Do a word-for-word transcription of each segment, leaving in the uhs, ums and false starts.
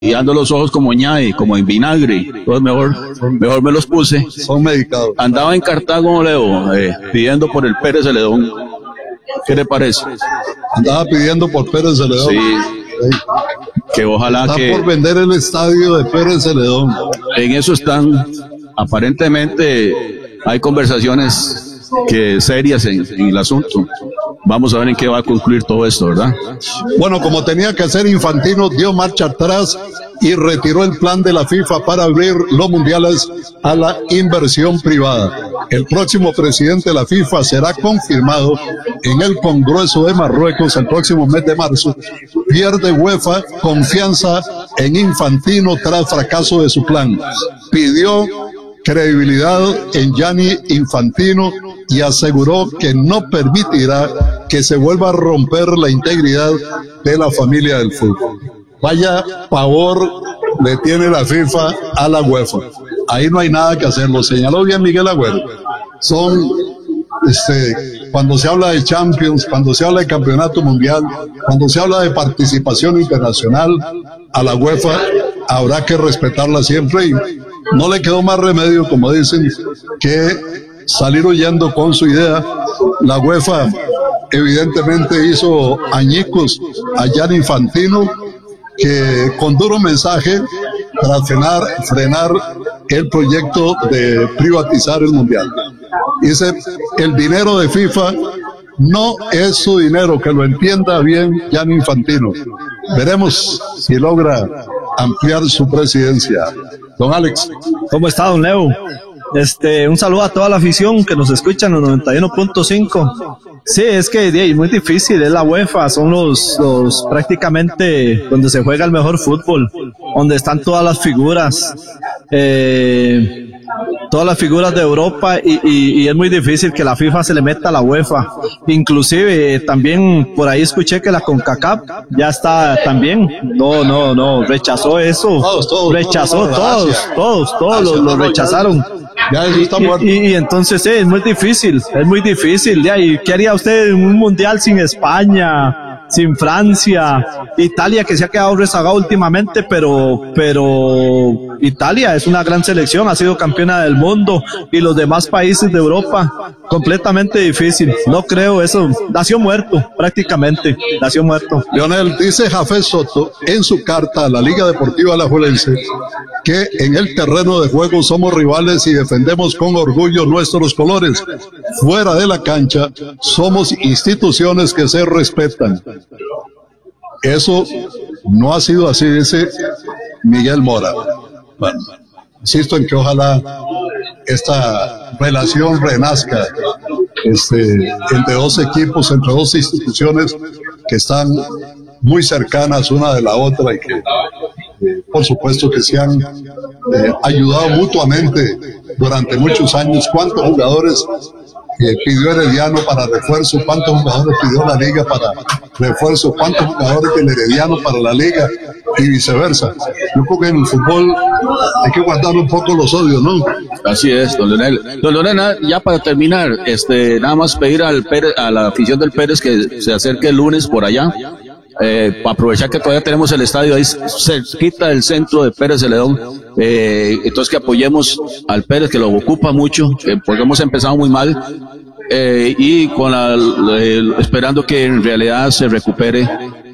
y ando los ojos como ñae, como en vinagre, entonces mejor, mejor me los puse. Son medicados. Andaba en Cartago, Leo, eh, pidiendo por el Pérez Celedón. ¿Qué le parece? Andaba pidiendo por Pérez Celedón. Sí. Sí. Que ojalá Está que... por vender el estadio de Pérez Celedón. En eso están, aparentemente hay conversaciones que serias en, en el asunto. Vamos a ver en qué va a concluir todo esto, ¿verdad? Bueno, como tenía que ser, Infantino dio marcha atrás y retiró el plan de la FIFA para abrir los mundiales a la inversión privada. El próximo presidente de la FIFA será confirmado en el Congreso de Marruecos el próximo mes de marzo. Pierde UEFA confianza en Infantino tras fracaso de su plan. Pidió credibilidad en Gianni Infantino y aseguró que no permitirá que se vuelva a romper la integridad de la familia del fútbol. Vaya pavor le tiene la FIFA a la UEFA. Ahí no hay nada que hacer, lo señaló bien Miguel Agüero. Son, este, cuando se habla de Champions, cuando se habla de campeonato mundial, cuando se habla de participación internacional, a la UEFA habrá que respetarla siempre y no le quedó más remedio, como dicen, que salir huyendo con su idea. La UEFA evidentemente hizo añicos a Gianni Infantino, que con duro mensaje para frenar, frenar el proyecto de privatizar el mundial. Dice, el dinero de FIFA no es su dinero, que lo entienda bien Gianni Infantino. Veremos si logra ampliar su presidencia. Don Alex. ¿Cómo está, don Leo? Este, un saludo a toda la afición que nos escucha en los noventa y uno punto cinco. Sí, es que es muy difícil, es la UEFA, son los, los prácticamente donde se juega el mejor fútbol, donde están todas las figuras, eh, todas las figuras de Europa y, y, y es muy difícil que la FIFA se le meta a la UEFA. Inclusive eh, también por ahí escuché que la CONCACAF ya está también, no, no, no, rechazó eso, todos, todos, rechazó todos, todos, todos, todos lo, lo rechazaron. Ya eso está muerto. Y, y, y entonces sí, es muy difícil, es muy difícil. Ya, ¿y qué haría usted en un mundial sin España, sin Francia, Italia, que se ha quedado rezagado últimamente, pero, pero Italia es una gran selección, ha sido campeona del mundo, y los demás países de Europa, completamente difícil. No creo eso, nació muerto, prácticamente, nació muerto. Leonel, dice Jafet Soto en su carta a la Liga Deportiva Alajuelense que en el terreno de juego somos rivales y defendemos con orgullo nuestros colores. Fuera de la cancha somos instituciones que se respetan. Eso no ha sido así, dice Miguel Mora. Bueno, insisto en que ojalá esta relación renazca este, entre dos equipos, entre dos instituciones que están muy cercanas una de la otra y que eh, por supuesto que se han eh, ayudado mutuamente durante muchos años. ¿Cuántos jugadores eh, pidió Herediano para refuerzo? ¿Cuántos jugadores pidió la Liga para refuerzo? ¿Cuántos jugadores del Herediano para la Liga? Y viceversa. Yo creo que en el fútbol hay que guardar un poco los odios, ¿no? Así es, don Leonel. Don Leonel, ya para terminar, este, nada más pedir al Pérez, a la afición del Pérez que se acerque el lunes por allá. Eh, para aprovechar que todavía tenemos el estadio ahí cerquita del centro de Pérez Celedón, eh, entonces que apoyemos al Pérez, que lo ocupa mucho, eh, porque hemos empezado muy mal, eh, y con la, eh, esperando que en realidad se recupere.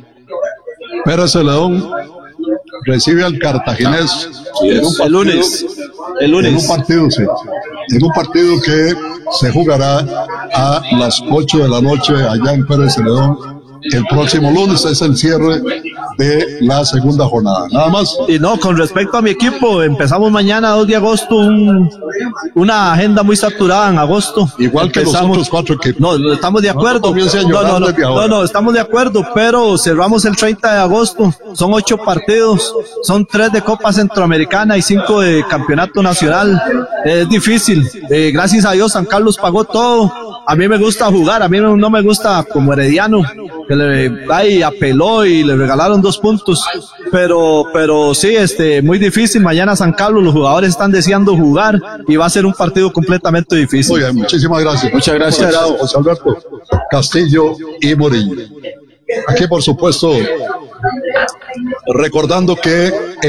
Pérez Celedón recibe al Cartaginés sí, en un partido, el lunes, el lunes. En un partido, sí, en un partido que se jugará a las ocho de la noche allá en Pérez Celedón. El próximo lunes es el cierre de la segunda jornada. Nada más. Y no, con respecto a mi equipo, empezamos mañana, dos de agosto, un, una agenda muy saturada en agosto. Igual que empezamos, los otros cuatro equipos. No, no estamos de acuerdo. No, no, no, no, no, no, estamos de acuerdo, pero cerramos el treinta de agosto. Son ocho partidos, son tres de Copa Centroamericana y cinco de Campeonato Nacional. Es difícil. Eh, gracias a Dios, San Carlos pagó todo. A mí me gusta jugar, a mí no me gusta como Herediano, que le ahí apeló y le regalaron dos puntos, pero pero sí, este muy difícil. Mañana San Carlos, los jugadores están deseando jugar y va a ser un partido completamente difícil. Muy bien, muchísimas gracias. Muchas gracias. José Alberto Castillo y Murillo. Aquí, por supuesto, Recordando que